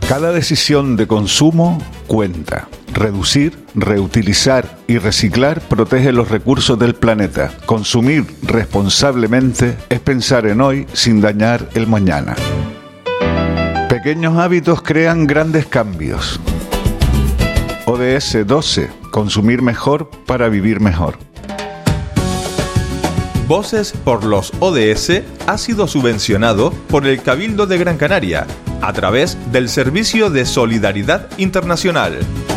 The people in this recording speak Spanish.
Cada decisión de consumo cuenta. Reducir, reutilizar y reciclar protege los recursos del planeta. Consumir responsablemente es pensar en hoy sin dañar el mañana. Pequeños hábitos crean grandes cambios. ODS 12. Consumir mejor para vivir mejor. Voces por los ODS ha sido subvencionado por el Cabildo de Gran Canaria a través del Servicio de Solidaridad Internacional.